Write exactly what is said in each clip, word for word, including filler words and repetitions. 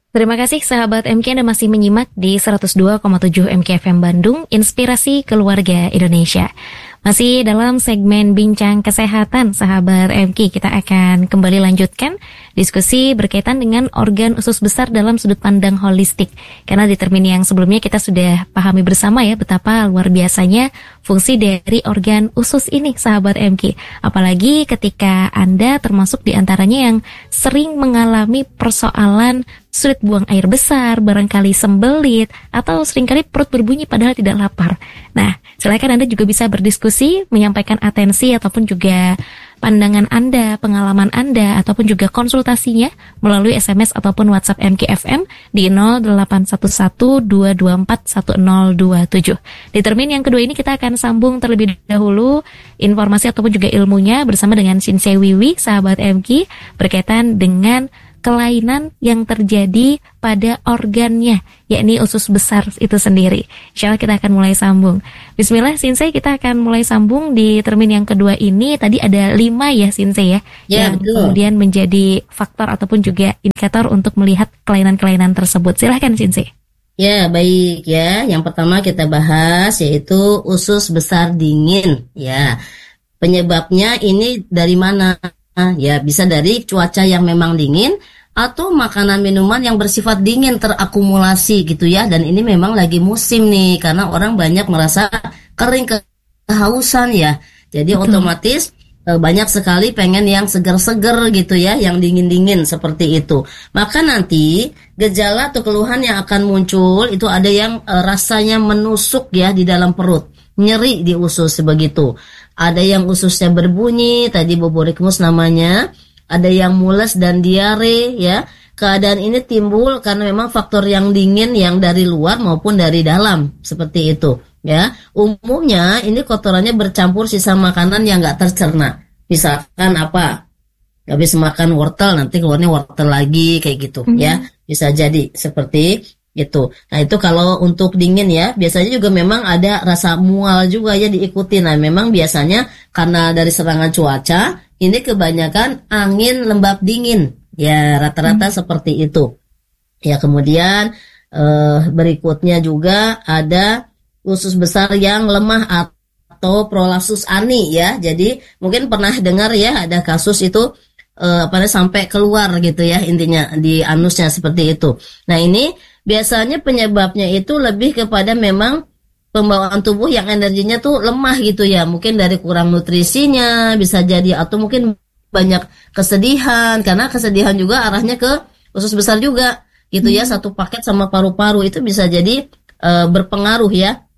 Terima kasih sahabat M K, Anda masih menyimak di seratus dua koma tujuh M K F M Bandung, Inspirasi Keluarga Indonesia. Masih dalam segmen Bincang Kesehatan, sahabat M K, kita akan kembali lanjutkan diskusi berkaitan dengan organ usus besar dalam sudut pandang holistik. Karena di termin yang sebelumnya kita sudah pahami bersama ya betapa luar biasanya fungsi dari organ usus ini, sahabat M K. Apalagi ketika Anda termasuk di antaranya yang sering mengalami persoalan sulit buang air besar, barangkali sembelit, atau seringkali perut berbunyi padahal tidak lapar. Nah, silakan Anda juga bisa berdiskusi, menyampaikan atensi ataupun juga pandangan Anda, pengalaman Anda, ataupun juga konsultasinya melalui S M S ataupun WhatsApp M K F M di nol delapan satu satu dua dua empat satu nol dua tujuh. Di termin yang kedua ini kita akan sambung terlebih dahulu informasi ataupun juga ilmunya bersama dengan Shinsei Wiwi, sahabat M K, berkaitan dengan kelainan yang terjadi pada organnya, yakni usus besar itu sendiri. Insya Allah kita akan mulai sambung. Bismillah, Shinsei, kita akan mulai sambung di termin yang kedua ini. Tadi ada lima ya, Shinsei ya, ya yang betul. kemudian menjadi faktor ataupun juga indikator untuk melihat kelainan-kelainan tersebut. Silahkan, Shinsei. Ya, baik ya. Yang pertama kita bahas yaitu usus besar dingin. Ya, penyebabnya ini dari mana? Ya, bisa dari cuaca yang memang dingin atau makanan minuman yang bersifat dingin terakumulasi gitu ya. Dan ini memang lagi musim nih karena orang banyak merasa kering, kehausan ya. Jadi Betul. otomatis e, banyak sekali pengen yang seger-seger gitu ya, yang dingin-dingin seperti itu. Maka nanti gejala atau keluhan yang akan muncul itu ada yang e, rasanya menusuk ya di dalam perut, nyeri di usus begitu. Ada yang ususnya berbunyi, tadi boborikmus namanya. Ada yang mules dan diare ya. Keadaan ini timbul karena memang faktor yang dingin yang dari luar maupun dari dalam, seperti itu ya. Umumnya ini kotorannya bercampur sisa makanan yang nggak tercerna. Misalkan apa? Habis makan wortel nanti keluarnya wortel lagi kayak gitu mm-hmm. ya. Bisa jadi seperti gitu. Nah itu kalau untuk dingin ya, biasanya juga memang ada rasa mual juga ya diikuti. Nah memang biasanya karena dari serangan cuaca, ini kebanyakan angin lembab dingin. Ya rata-rata hmm. seperti itu. Ya kemudian eh, berikutnya juga ada usus besar yang lemah atau prolapsus ani ya. Jadi mungkin pernah dengar ya ada kasus itu eh, apa sampai keluar gitu ya intinya di anusnya seperti itu. Nah ini biasanya penyebabnya itu lebih kepada memang pembawaan tubuh yang energinya tuh lemah gitu ya. Mungkin dari kurang nutrisinya bisa jadi, atau mungkin banyak kesedihan. Karena kesedihan juga arahnya ke usus besar juga gitu ya. Satu paket sama paru-paru itu bisa jadi e, berpengaruh ya.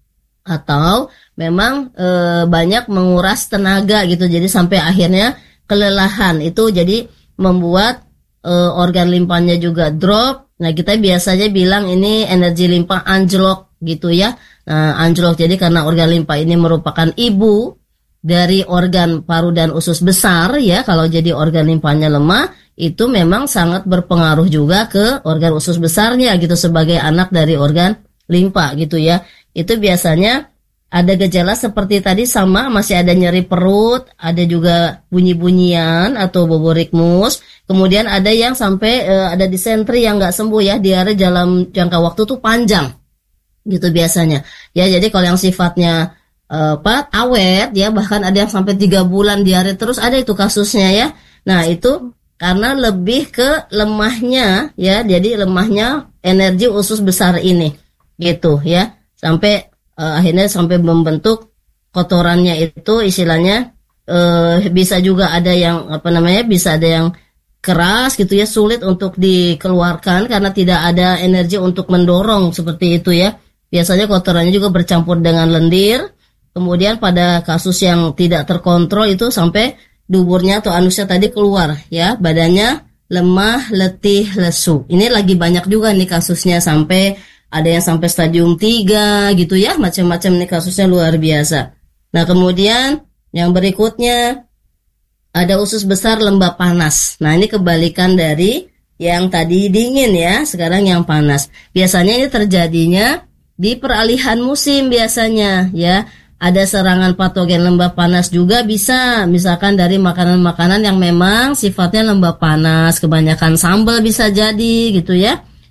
Atau memang e, banyak menguras tenaga gitu. Jadi sampai akhirnya kelelahan. Itu jadi membuat e, organ limpanya juga drop. Nah kita biasanya bilang ini energi limpa anjlok gitu ya. Nah anjlok jadi karena organ limpa ini merupakan ibu dari organ paru dan usus besar ya. Kalau jadi organ limpanya lemah itu memang sangat berpengaruh juga ke organ usus besarnya gitu sebagai anak dari organ limpa gitu ya. Itu biasanya ada gejala seperti tadi sama, masih ada nyeri perut, ada juga bunyi-bunyian atau boborikmus. Kemudian ada yang sampai e, ada disentri yang nggak sembuh ya, diare dalam jangka waktu tuh panjang gitu biasanya. Ya jadi kalau yang sifatnya e, apa awet ya, bahkan ada yang sampai tiga bulan diare terus, ada itu kasusnya ya. Nah itu karena lebih ke lemahnya ya, jadi lemahnya energi usus besar ini gitu ya, sampai Uh, akhirnya sampai membentuk kotorannya itu istilahnya uh, bisa juga ada yang apa namanya bisa ada yang keras gitu ya, sulit untuk dikeluarkan karena tidak ada energi untuk mendorong seperti itu ya. Biasanya kotorannya juga bercampur dengan lendir. Kemudian pada kasus yang tidak terkontrol itu sampai duburnya atau anusnya tadi keluar ya, badannya lemah, letih, lesu. Ini lagi banyak juga nih kasusnya, sampai ada yang sampai stadium tiga gitu ya, macam-macam nih kasusnya luar biasa. Nah kemudian yang berikutnya ada usus besar lembab panas. Nah ini kebalikan dari yang tadi dingin ya, sekarang yang panas. Biasanya ini terjadinya di peralihan musim biasanya ya. Ada serangan patogen lembab panas juga bisa, misalkan dari makanan-makanan yang memang sifatnya lembab panas, kebanyakan sambal bisa jadi gitu ya.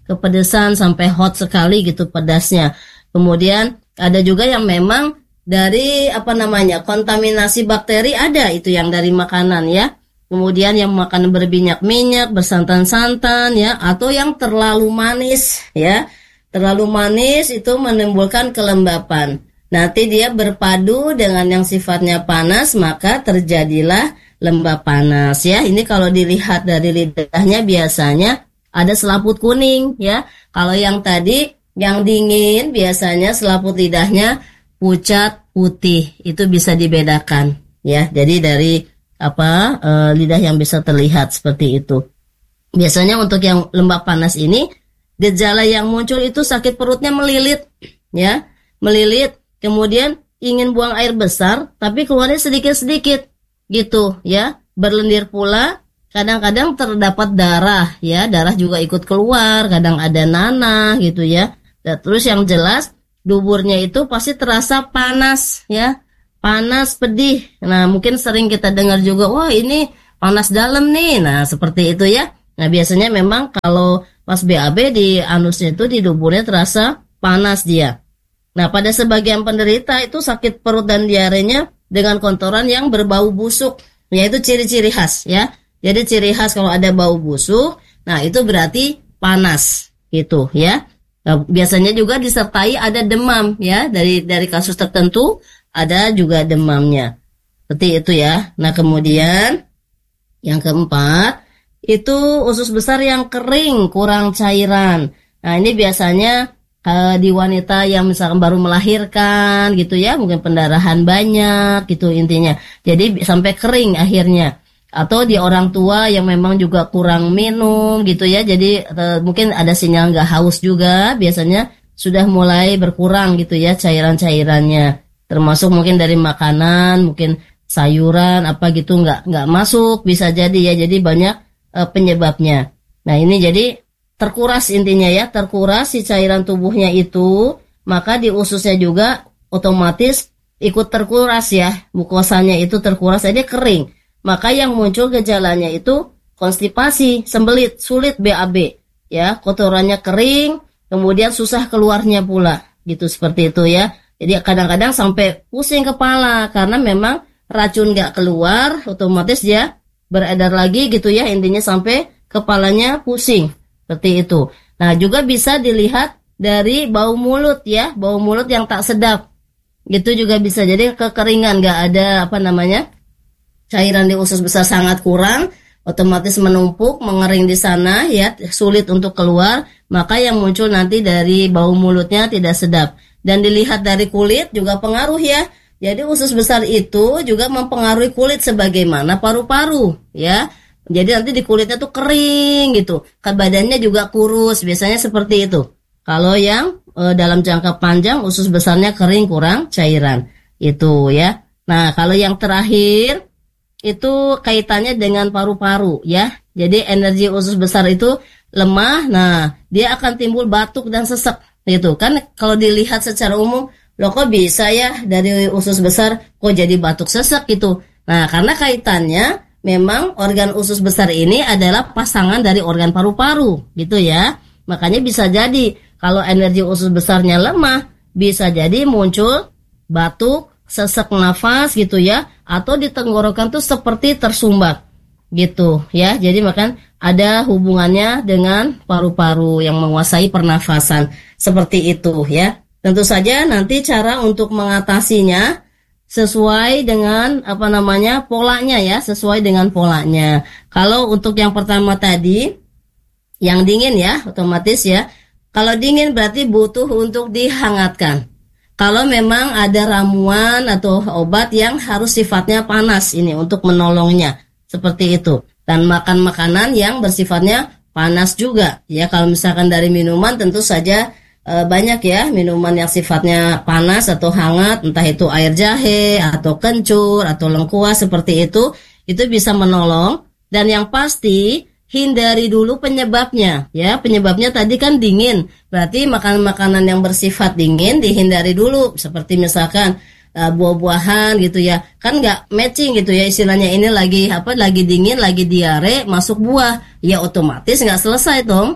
kepedesan sampai hot sekali gitu pedasnya. Kemudian ada juga yang memang dari apa namanya kontaminasi bakteri, ada itu yang dari makanan ya. Kemudian yang makan berminyak-minyak, bersantan-santan ya, atau yang terlalu manis ya. Terlalu manis itu menimbulkan kelembapan. Nanti dia berpadu dengan yang sifatnya panas, maka terjadilah lembab panas ya. Ini kalau dilihat dari lidahnya biasanya ada selaput kuning ya. Kalau yang tadi yang dingin biasanya selaput lidahnya pucat putih. Itu bisa dibedakan ya. Jadi dari apa e, lidah yang bisa terlihat seperti itu. Biasanya untuk yang lembab panas ini gejala yang muncul itu sakit perutnya melilit ya, melilit, kemudian ingin buang air besar tapi keluarnya sedikit-sedikit gitu ya, berlendir pula, kadang-kadang terdapat darah ya, darah juga ikut keluar, kadang ada nanah gitu ya. Dan terus yang jelas duburnya itu pasti terasa panas ya, panas pedih. Nah mungkin sering kita dengar juga, wah ini panas dalam nih, nah seperti itu ya. Nah biasanya memang kalau pas B A B di anusnya itu di duburnya terasa panas dia. Nah pada sebagian penderita itu sakit perut dan diarenya dengan kotoran yang berbau busuk, yaitu ciri-ciri khas ya. Jadi ciri khas kalau ada bau busuk, nah itu berarti panas gitu ya. Nah, biasanya juga disertai ada demam ya, dari dari kasus tertentu ada juga demamnya. Seperti itu ya. Nah kemudian yang keempat itu usus besar yang kering, kurang cairan. Nah ini biasanya uh, di wanita yang misalkan baru melahirkan gitu ya, mungkin pendarahan banyak gitu intinya. Jadi sampai kering akhirnya. Atau di orang tua yang memang juga kurang minum gitu ya. Jadi uh, mungkin ada sinyal nggak haus juga, biasanya sudah mulai berkurang gitu ya cairan-cairannya. Termasuk mungkin dari makanan, mungkin sayuran apa gitu nggak nggak masuk, bisa jadi ya. Jadi banyak penyebabnya. Nah ini jadi terkuras intinya ya, terkuras si cairan tubuhnya itu, maka di ususnya juga otomatis ikut terkuras ya, mukosanya itu terkuras, jadi kering. Maka yang muncul gejalanya itu konstipasi, sembelit, sulit B A B ya, kotorannya kering, kemudian susah keluarnya pula gitu, seperti itu ya. Jadi kadang-kadang sampai pusing kepala karena memang racun gak keluar, otomatis dia beredar lagi gitu ya, intinya sampai kepalanya pusing seperti itu. Nah juga bisa dilihat dari bau mulut ya, bau mulut yang tak sedap gitu juga bisa. Jadi kekeringan, gak ada apa namanya cairan di usus besar sangat kurang, otomatis menumpuk, mengering di sana ya, sulit untuk keluar. Maka yang muncul nanti dari bau mulutnya tidak sedap. Dan dilihat dari kulit juga pengaruh ya. Jadi usus besar itu juga mempengaruhi kulit sebagaimana paru-paru ya. Jadi nanti di kulitnya tuh kering gitu. Kan badannya juga kurus, biasanya seperti itu. Kalau yang e, dalam jangka panjang usus besarnya kering, kurang cairan itu ya. Nah kalau yang terakhir itu kaitannya dengan paru-paru ya. Jadi energi usus besar itu lemah. Nah dia akan timbul batuk dan sesek gitu. Kan kalau dilihat secara umum, loh kok bisa ya dari usus besar kok jadi batuk sesek gitu. Nah karena kaitannya memang organ usus besar ini adalah pasangan dari organ paru-paru gitu ya. Makanya bisa jadi kalau energi usus besarnya lemah, bisa jadi muncul batuk, sesak nafas gitu ya, atau di tenggorokan tuh seperti tersumbat gitu ya. Jadi makan ada hubungannya dengan paru-paru yang menguasai pernafasan seperti itu ya. Tentu saja nanti cara untuk mengatasinya sesuai dengan apa namanya polanya ya, sesuai dengan polanya. Kalau untuk yang pertama tadi yang dingin ya, otomatis ya. Kalau dingin berarti butuh untuk dihangatkan. Kalau memang ada ramuan atau obat yang harus sifatnya panas ini untuk menolongnya, seperti itu. Dan makan makanan yang bersifatnya panas juga ya. Kalau misalkan dari minuman tentu saja e, banyak ya minuman yang sifatnya panas atau hangat, entah itu air jahe atau kencur atau lengkuas seperti itu, itu bisa menolong. Dan yang pasti hindari dulu penyebabnya ya. Penyebabnya tadi kan dingin, berarti makanan-makanan yang bersifat dingin dihindari dulu, seperti misalkan uh, buah-buahan gitu ya, kan nggak matching gitu ya istilahnya. Ini lagi apa, lagi dingin, lagi diare, masuk buah ya, otomatis nggak selesai dong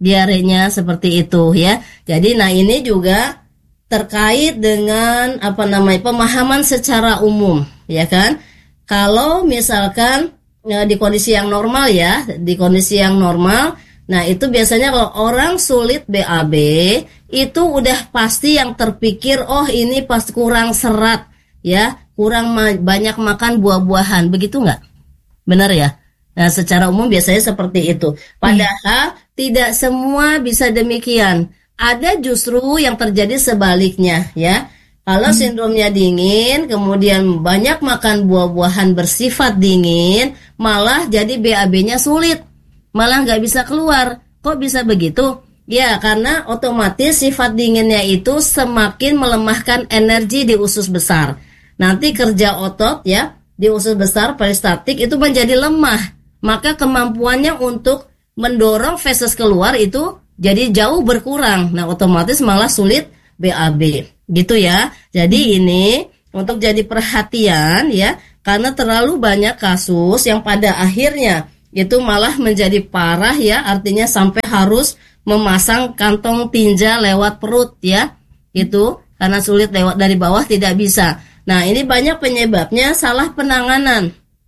diarenya seperti itu ya. Jadi nah ini juga terkait dengan apa namanya pemahaman secara umum ya kan. Kalau misalkan ya, di kondisi yang normal ya, di kondisi yang normal, nah itu biasanya kalau orang sulit B A B itu udah pasti yang terpikir oh ini pasti kurang serat ya, kurang ma- banyak makan buah-buahan, begitu nggak? Benar ya? Nah, secara umum biasanya seperti itu. Padahal hmm. tidak semua bisa demikian. Ada justru yang terjadi sebaliknya, ya. Kalau hmm. sindromnya dingin, kemudian banyak makan buah-buahan bersifat dingin, malah jadi B A B-nya sulit, malah nggak bisa keluar. Kok bisa begitu? Ya, karena otomatis sifat dinginnya itu semakin melemahkan energi di usus besar. Nanti kerja otot, ya, di usus besar peristatik itu menjadi lemah. Maka kemampuannya untuk mendorong feses keluar itu jadi jauh berkurang. Nah, otomatis malah sulit B A B. Gitu ya. Jadi ini untuk jadi perhatian ya, karena terlalu banyak kasus yang pada akhirnya itu malah menjadi parah ya, artinya sampai harus memasang kantong tinja lewat perut ya. Itu karena sulit lewat dari bawah tidak bisa. Nah, ini banyak penyebabnya salah penanganan.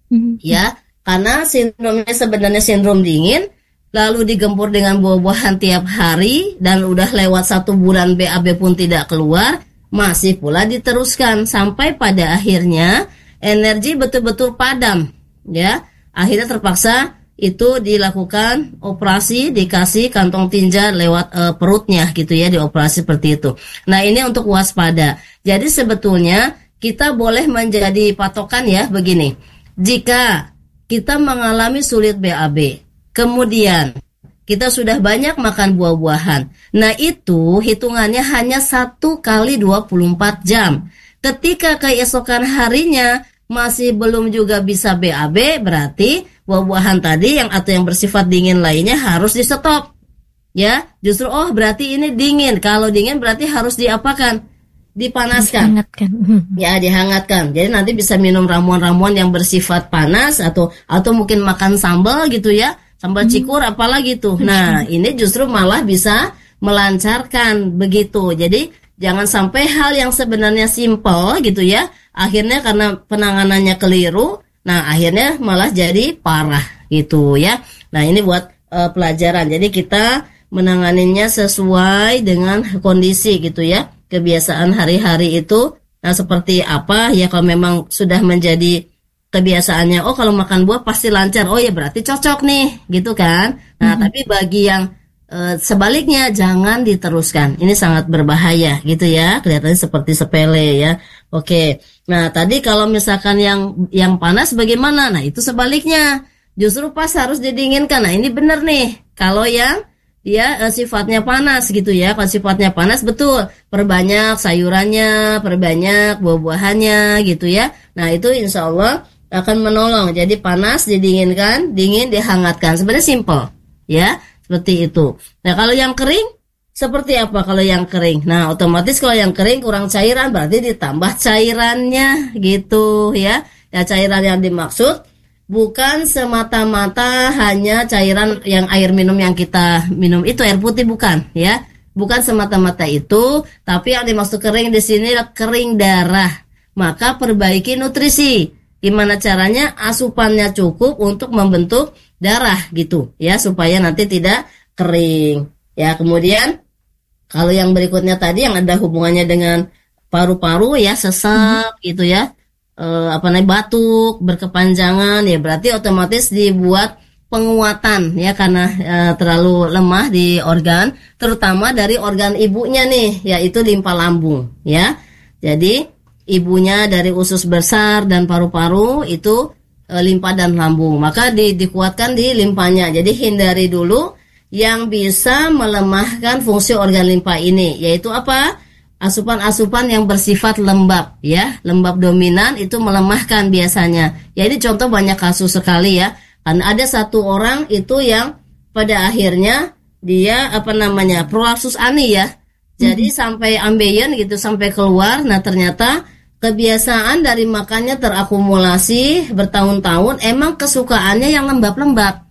Ya. Karena sindromnya sebenarnya sindrom dingin, lalu digempur dengan buah-buahan tiap hari, dan udah lewat satu bulan B A B pun tidak keluar, masih pula diteruskan, sampai pada akhirnya energi betul-betul padam, ya. Akhirnya terpaksa itu dilakukan operasi, dikasih kantong tinja lewat e, perutnya gitu ya, dioperasi seperti itu. Nah ini untuk waspada. Jadi sebetulnya kita boleh menjadi patokan ya begini, jika kita mengalami sulit B A B, kemudian kita sudah banyak makan buah-buahan. Nah itu hitungannya hanya satu kali dua puluh empat jam. Ketika keesokan harinya masih belum juga bisa B A B, berarti buah-buahan tadi yang atau yang bersifat dingin lainnya harus di stop. Ya, justru oh berarti ini dingin. Kalau dingin berarti harus diapakan? Dipanaskan. Dihangatkan. Ya, dihangatkan. Jadi nanti bisa minum ramuan-ramuan yang bersifat panas atau atau mungkin makan sambal gitu ya. Sambal cikur apalagi tuh. Nah, ini justru malah bisa melancarkan begitu. Jadi jangan sampai hal yang sebenarnya simpel gitu ya, akhirnya karena penanganannya keliru, nah akhirnya malah jadi parah gitu ya. Nah, ini buat uh, pelajaran. Jadi kita menanganinya sesuai dengan kondisi gitu ya. Kebiasaan hari-hari itu, nah seperti apa ya, kalau memang sudah menjadi kebiasaannya, oh kalau makan buah pasti lancar, oh ya berarti cocok nih, gitu kan. Nah, mm-hmm. tapi bagi yang e, sebaliknya jangan diteruskan, ini sangat berbahaya gitu ya, kelihatannya seperti sepele ya. Oke, nah tadi kalau misalkan yang yang panas bagaimana? Nah itu sebaliknya, justru pas harus didinginkan. Nah ini benar nih, kalau yang dia eh, sifatnya panas gitu ya. Kalau sifatnya panas betul, perbanyak sayurannya, perbanyak buah-buahannya gitu ya. Nah itu insya Allah akan menolong. Jadi panas didinginkan, dingin dihangatkan. Sebenarnya simple ya, seperti itu. Nah kalau yang kering seperti apa kalau yang kering? Nah otomatis kalau yang kering kurang cairan, berarti ditambah cairannya gitu ya. Ya cairan yang dimaksud bukan semata-mata hanya cairan yang air minum yang kita minum itu air putih, bukan ya, bukan semata-mata itu, tapi yang dimaksud kering di sini adalah kering darah. Maka perbaiki nutrisi. Gimana caranya? Asupannya cukup untuk membentuk darah gitu ya, supaya nanti tidak kering ya. Kemudian kalau yang berikutnya tadi yang ada hubungannya dengan paru-paru ya, sesak hmm. gitu ya. Uh, apa namanya batuk berkepanjangan ya, berarti otomatis dibuat penguatan ya, karena uh, terlalu lemah di organ, terutama dari organ ibunya nih, yaitu limpa lambung ya. Jadi ibunya dari usus besar dan paru-paru itu uh, limpa dan lambung, maka di, dikuatkan di limpanya. Jadi hindari dulu yang bisa melemahkan fungsi organ limpa ini, yaitu apa? Asupan-asupan yang bersifat lembab ya, lembab dominan itu melemahkan biasanya. Ya ini contoh banyak kasus sekali ya. Kan ada satu orang itu yang pada akhirnya dia apa namanya prolapsus ani ya. Jadi hmm. sampai ambeien gitu, sampai keluar. Nah ternyata kebiasaan dari makannya terakumulasi bertahun-tahun, emang kesukaannya yang lembab-lembab.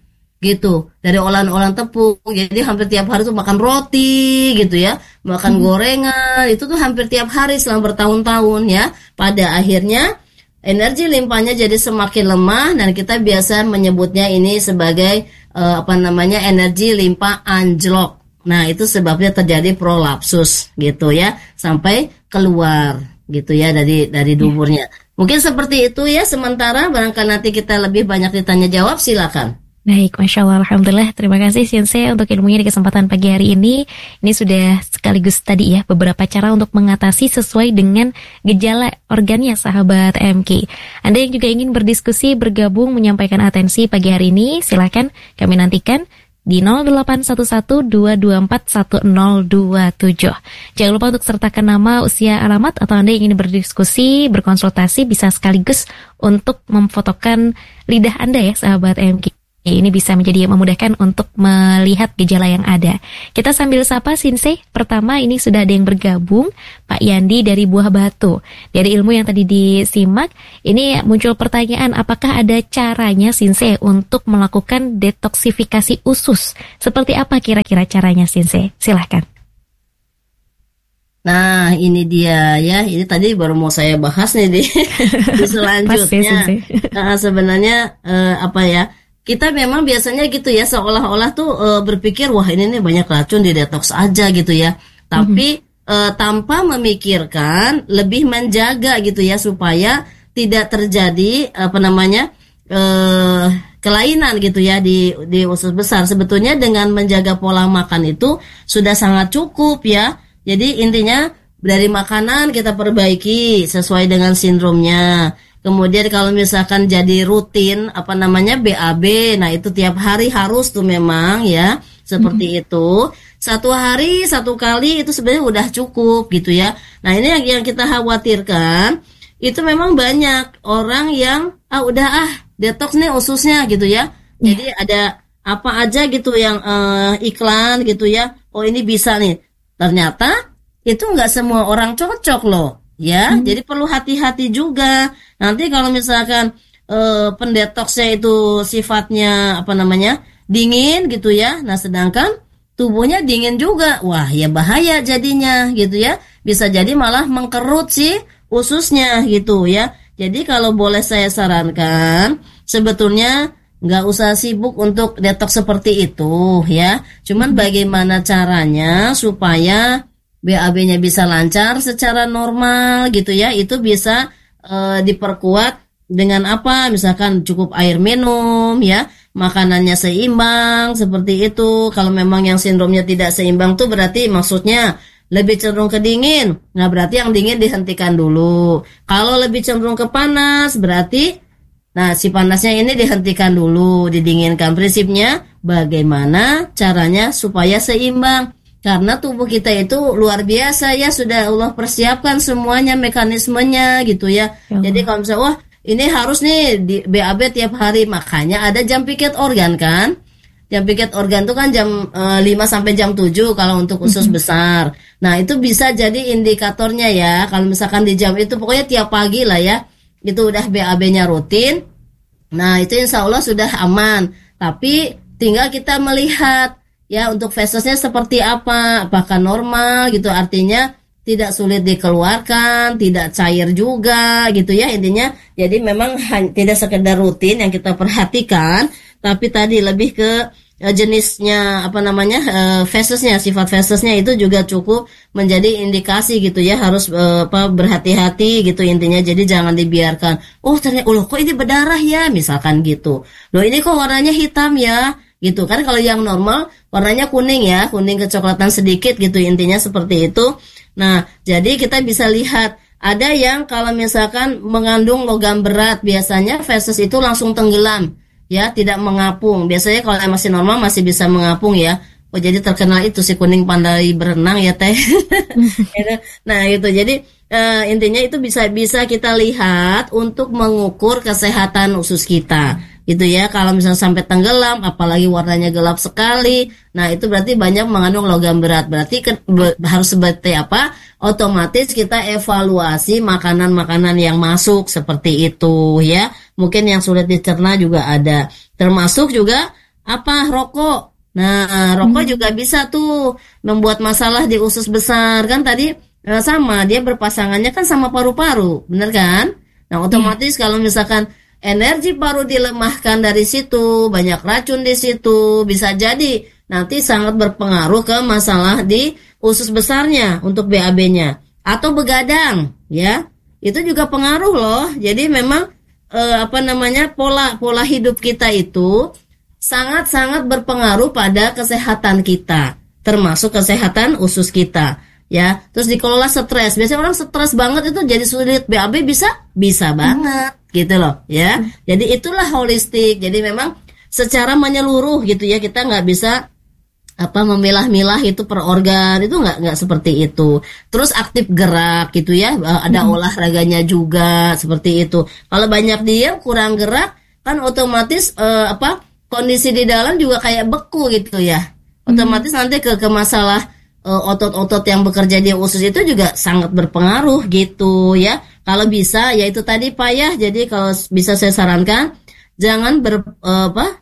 gitu, dari olahan-olahan tepung. Jadi hampir tiap hari tuh makan roti gitu ya, makan hmm. gorengan, itu tuh hampir tiap hari selama bertahun-tahun ya. Pada akhirnya energi limpanya jadi semakin lemah dan kita biasa menyebutnya ini sebagai uh, apa namanya energi limpa anjlok. Nah, itu sebabnya terjadi prolapsus gitu ya, sampai keluar gitu ya dari dari duburnya. Mungkin seperti itu ya sementara, barangkali nanti kita lebih banyak ditanya jawab, silakan. Baik, Masya Allah, Alhamdulillah. Terima kasih Sensei untuk ilmunya di kesempatan pagi hari ini. Ini sudah sekaligus tadi ya beberapa cara untuk mengatasi sesuai dengan gejala organnya sahabat M K. Anda yang juga ingin berdiskusi, bergabung, menyampaikan atensi pagi hari ini, silakan kami nantikan di nol delapan satu satu dua dua empat satu nol dua tujuh. Jangan lupa untuk sertakan nama, usia, alamat, atau Anda yang ingin berdiskusi, berkonsultasi, bisa sekaligus untuk memfotokan lidah Anda ya sahabat M K. Ini bisa menjadi memudahkan untuk melihat gejala yang ada. Kita sambil sapa Sensei. Pertama ini sudah ada yang bergabung, Pak Yandi dari Buah Batu. Dari ilmu yang tadi disimak, ini muncul pertanyaan, apakah ada caranya Sensei untuk melakukan detoksifikasi usus? Seperti apa kira-kira caranya Sensei? Silahkan. Nah, ini dia ya. Ini tadi baru mau saya bahas nih di, di selanjutnya. Nah, sebenarnya eh, apa ya? Kita memang biasanya gitu ya, seolah-olah tuh e, berpikir wah ini nih banyak racun di detox aja gitu ya. Tapi mm-hmm. e, tanpa memikirkan, lebih menjaga gitu ya supaya tidak terjadi apa namanya e, kelainan gitu ya di di usus besar. Sebetulnya dengan menjaga pola makan itu sudah sangat cukup ya. Jadi intinya dari makanan kita perbaiki sesuai dengan sindromnya. Kemudian kalau misalkan jadi rutin apa namanya B A B, nah itu tiap hari harus tuh memang ya seperti mm-hmm. itu. Satu hari satu kali itu sebenarnya udah cukup gitu ya. Nah ini yang, yang kita khawatirkan itu memang banyak orang yang ah udah ah detox nih ususnya gitu ya. Yeah. Jadi ada apa aja gitu yang uh, iklan gitu ya. Oh ini bisa nih. Ternyata itu nggak semua orang cocok loh. Ya, hmm. jadi perlu hati-hati juga. Nanti kalau misalkan e, pendetoksnya itu sifatnya apa namanya dingin gitu ya. Nah, sedangkan tubuhnya dingin juga, wah ya bahaya jadinya gitu ya. Bisa jadi malah mengkerut si ususnya gitu ya. Jadi kalau boleh saya sarankan, sebetulnya nggak usah sibuk untuk detox seperti itu ya. Cuman bagaimana caranya supaya B A B-nya bisa lancar secara normal gitu ya, itu bisa e, diperkuat dengan apa? Misalkan cukup air minum ya, makanannya seimbang seperti itu. Kalau memang yang sindromnya tidak seimbang tuh berarti maksudnya lebih cenderung ke dingin. Nah berarti yang dingin dihentikan dulu. Kalau lebih cenderung ke panas berarti nah si panasnya ini dihentikan dulu, didinginkan. Prinsipnya bagaimana caranya supaya seimbang. Karena tubuh kita itu luar biasa ya, sudah Allah persiapkan semuanya mekanismenya gitu ya. ya Jadi kalau misalnya wah ini harus nih di B A B tiap hari, makanya ada jam piket organ kan. Jam piket organ itu kan jam e, lima sampai jam tujuh kalau untuk usus mm-hmm. besar. Nah itu bisa jadi indikatornya ya. Kalau misalkan di jam itu pokoknya tiap pagi lah ya, itu udah B A B-nya rutin. Nah itu insya Allah sudah aman. Tapi tinggal kita melihat ya untuk fesesnya seperti apa, apakah normal gitu, artinya tidak sulit dikeluarkan, tidak cair juga gitu ya intinya. Jadi memang hanya, tidak sekedar rutin yang kita perhatikan, tapi tadi lebih ke uh, jenisnya apa namanya uh, fesesnya, sifat fesesnya itu juga cukup menjadi indikasi gitu ya, harus uh, apa berhati-hati gitu intinya. Jadi jangan dibiarkan, oh ternyata oh, kok ini berdarah ya misalkan gitu, loh ini kok warnanya hitam ya gitu kan. Kalau yang normal warnanya kuning ya, kuning kecoklatan sedikit gitu intinya seperti itu. Nah jadi kita bisa lihat ada yang kalau misalkan mengandung logam berat biasanya feses itu langsung tenggelam ya, tidak mengapung. Biasanya kalau masih normal masih bisa mengapung ya. Oh jadi terkenal itu si kuning pandai berenang ya teh. Nah itu jadi uh, intinya itu bisa bisa kita lihat untuk mengukur kesehatan usus kita gitu ya. Kalau misalnya sampai tenggelam, apalagi warnanya gelap sekali, nah itu berarti banyak mengandung logam berat. Berarti ke, be, harus seperti apa? Otomatis kita evaluasi makanan-makanan yang masuk seperti itu ya. Mungkin yang sulit dicerna juga ada, termasuk juga apa rokok. Nah, rokok hmm. juga bisa tuh membuat masalah di usus besar kan tadi eh, sama dia berpasangannya kan sama paru-paru, bener kan? Nah, otomatis hmm. kalau misalkan energi paru dilemahkan dari situ, banyak racun di situ, bisa jadi nanti sangat berpengaruh ke masalah di usus besarnya untuk B A B-nya. Atau begadang, ya, itu juga pengaruh loh. Jadi memang eh, apa namanya pola pola hidup kita itu sangat-sangat berpengaruh pada kesehatan kita, termasuk kesehatan usus kita, ya. Terus dikelola stres. Biasanya orang stres banget itu jadi sulit B A B bisa, bisa banget, gitu loh, ya. Jadi itulah holistik. Jadi memang secara menyeluruh gitu ya, kita nggak bisa apa memilah-milah itu per organ, itu nggak nggak seperti itu. Terus aktif gerak gitu ya, ada hmm. olahraganya juga seperti itu. Kalau banyak diam kurang gerak kan otomatis eh, apa kondisi di dalam juga kayak beku gitu ya, otomatis hmm. nanti ke ke masalah eh, otot-otot yang bekerja di usus itu juga sangat berpengaruh gitu ya. Kalau bisa ya itu tadi Pak ya, jadi kalau bisa saya sarankan jangan ber eh, apa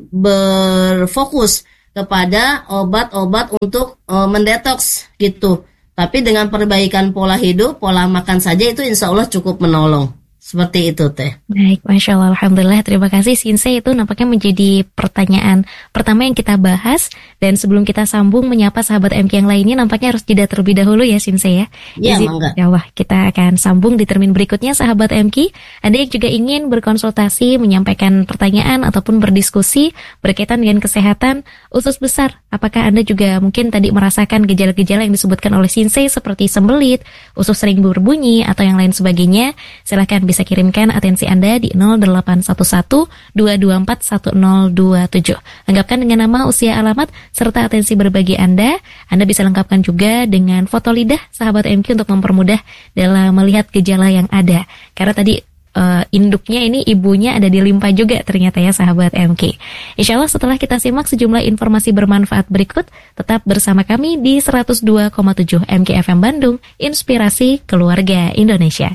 berfokus kepada obat-obat untuk uh, mendetoks gitu. Tapi dengan perbaikan pola hidup, pola makan saja itu insya Allah cukup menolong. Seperti itu Teh. Baik, Masya Allah, Alhamdulillah, terima kasih Sinsei. Itu nampaknya menjadi pertanyaan pertama yang kita bahas. Dan sebelum kita sambung menyapa sahabat M K yang lainnya, nampaknya harus jeda terlebih dahulu ya Sinsei ya. Iya, mangga. Ya Allah, kita akan sambung di termin berikutnya sahabat M K. Anda yang juga ingin berkonsultasi, menyampaikan pertanyaan ataupun berdiskusi berkaitan dengan kesehatan usus besar. Apakah Anda juga mungkin tadi merasakan gejala-gejala yang disebutkan oleh Sinsei seperti sembelit, usus sering berbunyi atau yang lain sebagainya? Silakan bisa kirimkan atensi Anda di nol delapan satu satu dua dua empat satu nol dua tujuh. Lengkapkan dengan nama, usia, alamat, serta atensi berbagi Anda. Anda bisa lengkapkan juga dengan foto lidah sahabat M Q untuk mempermudah dalam melihat gejala yang ada. Karena tadi uh, induknya ini ibunya ada di limpa juga ternyata ya sahabat M K. Insya Allah setelah kita simak sejumlah informasi bermanfaat berikut, tetap bersama kami di seratus dua koma tujuh M K F M Bandung, Inspirasi Keluarga Indonesia.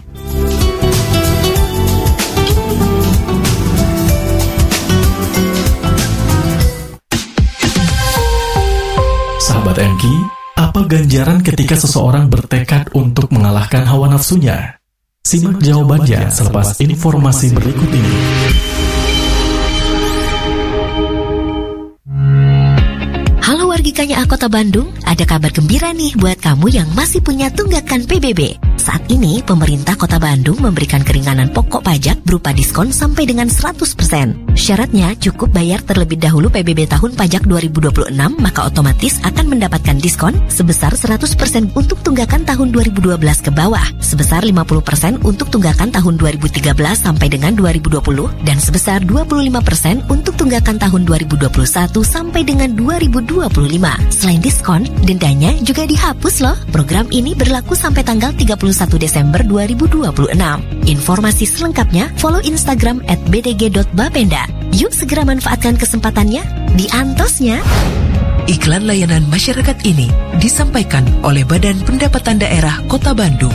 Sahabat M K, apa ganjaran ketika seseorang bertekad untuk mengalahkan hawa nafsunya? Simak jawabannya selepas informasi berikut ini. Halo wargi K N Y A Kota Bandung, ada kabar gembira nih buat kamu yang masih punya tunggakan P B B. Saat ini, pemerintah Kota Bandung memberikan keringanan pokok pajak berupa diskon sampai dengan seratus persen. Syaratnya cukup bayar terlebih dahulu P B B tahun pajak dua ribu dua puluh enam, maka otomatis akan mendapatkan diskon sebesar seratus persen untuk tunggakan tahun dua ribu dua belas ke bawah, sebesar lima puluh persen untuk tunggakan tahun dua ribu tiga belas sampai dengan dua ribu dua puluh, dan sebesar dua puluh lima persen untuk tunggakan tahun dua ribu dua puluh satu sampai dengan dua ribu dua puluh lima. Selain diskon, dendanya juga dihapus loh. Program ini berlaku sampai tanggal tiga puluh satu Desember dua ribu dua puluh enam. Informasi selengkapnya follow Instagram at b d g dot bapenda. Yuk segera manfaatkan kesempatannya di antosnya. Iklan layanan masyarakat ini disampaikan oleh Badan Pendapatan Daerah Kota Bandung.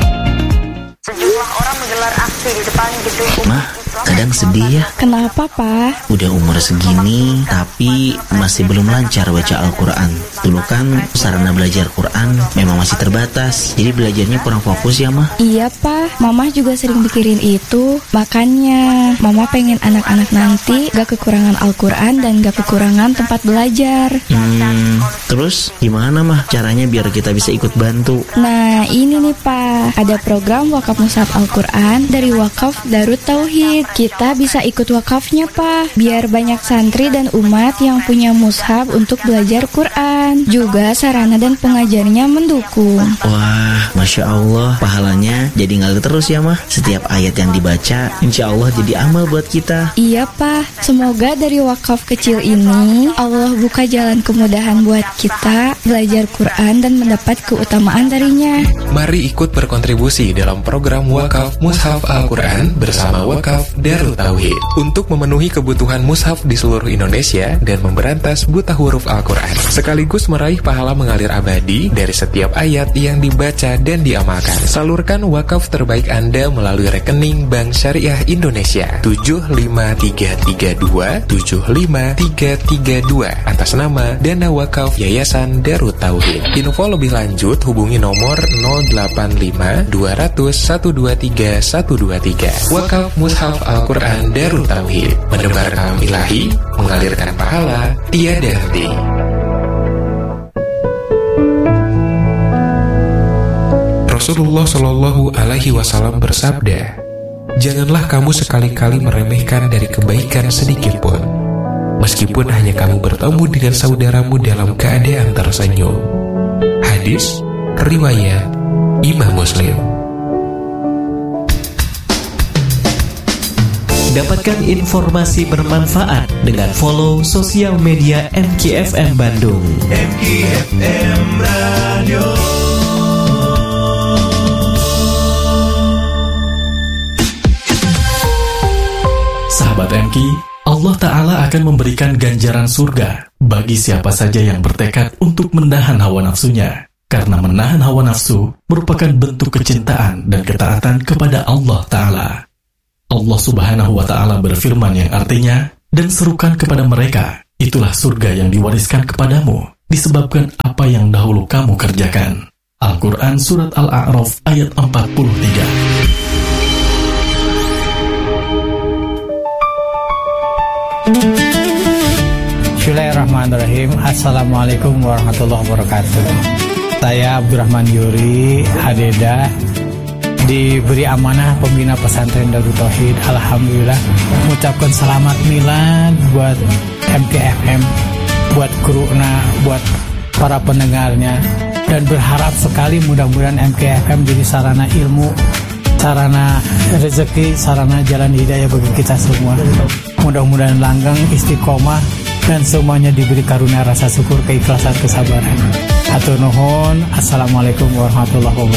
Sejumlah orang menggelar aksi di depan gedung Mah, kadang sedih ya. Kenapa, Pak? Udah umur segini, tapi masih belum lancar baca Al-Quran. Dulu kan sarana belajar Quran memang masih terbatas, jadi belajarnya kurang fokus ya, Mah. Iya, Pak. Mama juga sering mikirin itu. Makanya, Mama pengen anak-anak nanti gak kekurangan Al-Quran dan gak kekurangan tempat belajar. Hmm, terus gimana, Mah, caranya biar kita bisa ikut bantu? Nah, ini nih, Pak. Ada program wakaf mushaf Al-Quran dari Wakaf Darut Tauhid. Kita bisa ikut wakafnya, Pak, biar banyak santri dan umat yang punya mushaf untuk belajar Quran. Juga sarana dan pengajarnya mendukung. Wah, Masya Allah, pahalanya jadi ngalir terus ya, Mah. Setiap ayat yang dibaca, insya Allah jadi amal buat kita. Iya, Pak. Semoga dari wakaf kecil ini Allah buka jalan kemudahan buat kita belajar Quran dan mendapat keutamaan darinya. Mari ikut berkontribusi dalam program Wakaf Mushaf Al-Quran bersama Wakaf Darut Tauhid untuk memenuhi kebutuhan mushaf di seluruh Indonesia dan memberantas buta huruf Al-Quran, sekaligus sekaligus meraih pahala mengalir abadi dari setiap ayat yang dibaca dan diamalkan. Salurkan wakaf terbaik Anda melalui rekening Bank Syariah Indonesia tujuh lima tiga tiga dua tujuh lima tiga tiga dua atas nama Dana Wakaf Yayasan Darut Tauhid. Info lebih lanjut hubungi nomor nol delapan lima dua nol nol satu dua tiga satu dua tiga. Wakaf Mushaf Al-Quran Darut Tauhid, menebar kalam ilahi, mengalirkan pahala tiada henti. Rasulullah Shallallahu Alaihi Wasallam bersabda, janganlah kamu sekali-kali meremehkan dari kebaikan sedikit pun, meskipun hanya kamu bertemu dengan saudaramu dalam keadaan tersenyum. Hadis riwayat Imam Muslim. Dapatkan informasi bermanfaat dengan follow sosial media M K F M Bandung. M K F M Radio. Sahabat M K, Allah Ta'ala akan memberikan ganjaran surga bagi siapa saja yang bertekad untuk menahan hawa nafsunya. Karena menahan hawa nafsu merupakan bentuk kecintaan dan ketaatan kepada Allah Ta'ala. Allah Subhanahu wa Ta'ala berfirman yang artinya, dan serukan kepada mereka, itulah surga yang diwariskan kepadamu, disebabkan apa yang dahulu kamu kerjakan. Al-Quran Surat Al-A'raf ayat empat puluh tiga. Bismillahirrahmanirrahim. Assalamualaikum warahmatullahi wabarakatuh. Saya Abdurrahman Yuri Hadeda, diberi amanah pembina pesantren Darut Tauhid. Alhamdulillah, mengucapkan selamat milad buat M K F M, buat kruna, buat para pendengarnya, dan berharap sekali mudah-mudahan M K F M jadi sarana ilmu, sarana rezeki, sarana jalan hidayah bagi kita semua. Mudah-mudahan langgeng, istiqomah, dan semuanya diberi karunia rasa syukur, keikhlasan, kesabaran. Hatur nuhun. Assalamualaikum warahmatullahi wabarakatuh.